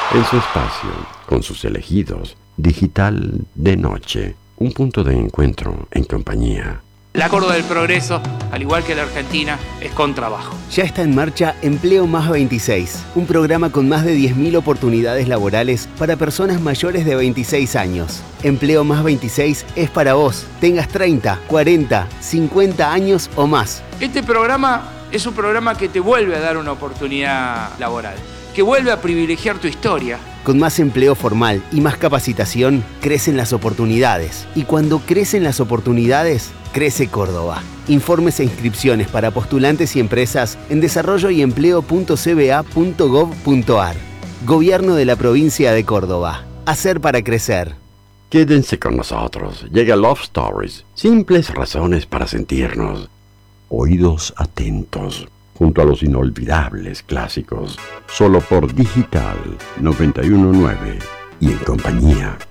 En su espacio, con sus elegidos, Digital de Noche, un punto de encuentro en compañía. La Córdoba del Progreso, al igual que la Argentina, es con trabajo. Ya está en marcha Empleo Más 26, un programa con más de 10.000 oportunidades laborales para personas mayores de 26 años. Empleo Más 26 es para vos, tengas 30, 40, 50 años o más. Este programa es un programa que te vuelve a dar una oportunidad laboral, que vuelve a privilegiar tu historia. Con más empleo formal y más capacitación, crecen las oportunidades. Y cuando crecen las oportunidades, crece Córdoba. Informes e inscripciones para postulantes y empresas en desarrolloyempleo.cba.gov.ar. Gobierno de la provincia de Córdoba. Hacer para crecer. Quédense con nosotros. Llega Love Stories. Simples razones para sentirnos. Oídos atentos. Junto a los inolvidables clásicos. Solo por Digital 91.9 y en compañía.